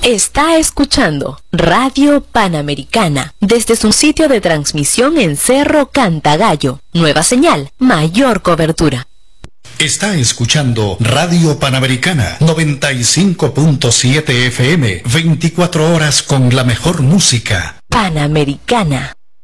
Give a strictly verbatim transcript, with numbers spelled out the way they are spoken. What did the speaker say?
Está escuchando Radio Panamericana desde su sitio de transmisión en Cerro Cantagallo. Nueva señal, mayor cobertura. Está escuchando Radio Panamericana noventa y cinco punto siete F M, veinticuatro horas con la mejor música. Panamericana.